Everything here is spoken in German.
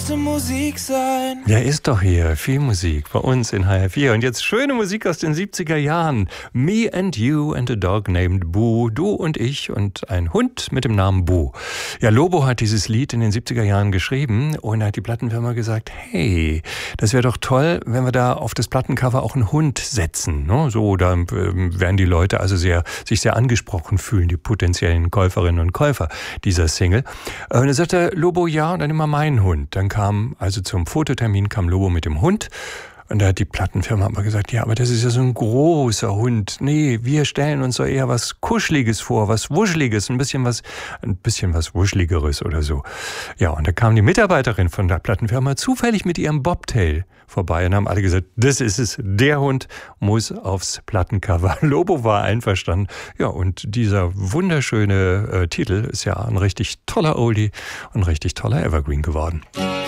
müsste Musik sein. Ja, ist doch hier viel Musik bei uns in HR4. Und jetzt schöne Musik aus den 70er Jahren. Me and You and a Dog Named Boo. Du und ich und ein Hund mit dem Namen Boo. Ja, Lobo hat dieses Lied in den 70er Jahren geschrieben und hat die Plattenfirma gesagt, hey, das wäre doch toll, wenn wir da auf das Plattencover auch einen Hund setzen. Ne? So, da werden die Leute also sich sehr angesprochen fühlen, die potenziellen Käuferinnen und Käufer dieser Single. Und dann sagte Lobo, ja, und dann immer meinen Hund. Dann kam, also zum Fototermin kam Lobo mit dem Hund. Und da hat die Plattenfirma aber gesagt, ja, aber das ist ja so ein großer Hund. Nee, wir stellen uns doch eher was Kuscheliges vor, was Wuscheliges, ein bisschen was Wuscheligeres oder so. Ja, und da kam die Mitarbeiterin von der Plattenfirma zufällig mit ihrem Bobtail vorbei und haben alle gesagt, das ist es, der Hund muss aufs Plattencover. Lobo war einverstanden. Ja, und dieser wunderschöne Titel ist ja ein richtig toller Oldie und ein richtig toller Evergreen geworden.